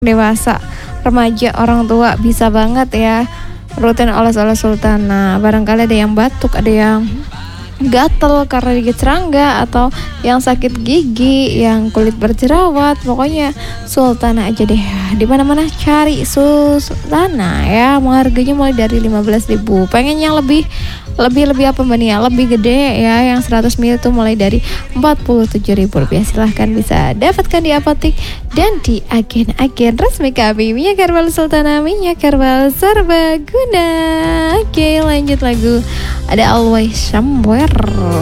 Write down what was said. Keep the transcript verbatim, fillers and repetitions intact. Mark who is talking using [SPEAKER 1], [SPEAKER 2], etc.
[SPEAKER 1] dewasa, remaja, orang tua bisa banget ya rutin oles-oles Sultana. Barangkali ada yang batuk, ada yang gatel karena digigit serangga, atau yang sakit gigi, yang kulit berjerawat. Pokoknya Sultana aja deh. Di mana-mana cari Sultana ya. Harganya mulai dari lima belas ribu. Pengen yang lebih lebih lebih apa mbak Nia? Lebih gede ya, yang seratus mililiter tuh mulai dari empat puluh tujuh ribu rupiah. Silahkan bisa dapatkan di apotik dan di agen-agen resmi kami. Minyak herbal Sultana, minyak herbal serbaguna. Oke, lanjut lagu. Ada Always Somewhere.